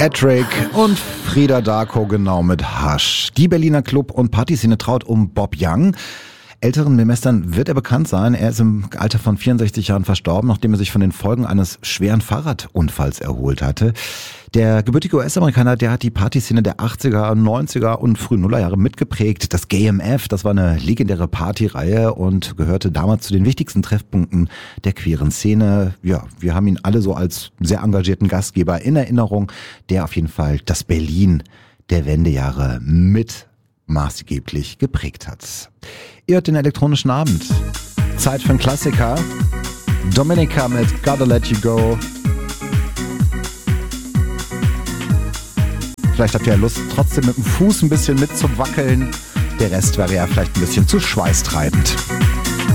Patrick und Frida Darko genau mit Hush. Die Berliner Club- und Partyszene traut um Bob Young. Älteren Semestern wird er bekannt sein. Er ist im Alter von 64 Jahren verstorben, nachdem er sich von den Folgen eines schweren Fahrradunfalls erholt hatte. Der gebürtige US-Amerikaner, der hat die Partyszene der 80er, 90er und frühen Nullerjahre mitgeprägt. Das GMF, das war eine legendäre Partyreihe und gehörte damals zu den wichtigsten Treffpunkten der queeren Szene. Ja, wir haben ihn alle so als sehr engagierten Gastgeber in Erinnerung, der auf jeden Fall das Berlin der Wendejahre mit maßgeblich geprägt hat. Ihr hört den elektronischen Abend. Zeit für einen Klassiker. Dominica mit Gotta Let You Go. Vielleicht habt ihr ja Lust, trotzdem mit dem Fuß ein bisschen mitzuwackeln. Der Rest wäre ja vielleicht ein bisschen zu schweißtreibend.